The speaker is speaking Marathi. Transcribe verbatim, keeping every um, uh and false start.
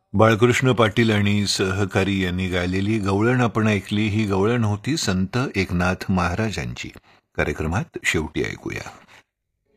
बाळकृष्ण पाटील आणि सहकारी यांनी गायलेली गवळण आपण ऐकली. ही गवळण होती संत एकनाथ महाराजांची. कार्यक्रमात शेवटी ऐकूया.